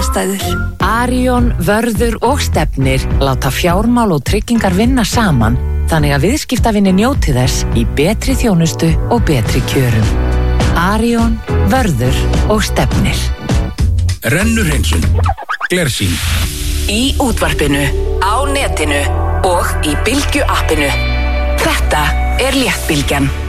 aðstæður. Arion, Vörður og Stefnir láta fjármál og tryggingar vinna saman þannig að viðskiptavinir njóti þess í betri þjónustu og betri kjörum. Arion, Vörður og Stefnir. Rennuhreinsun. Glersýn. Í útvarpinu, á netinu og í Bylgju appinu. Þetta er Léttbylgjan.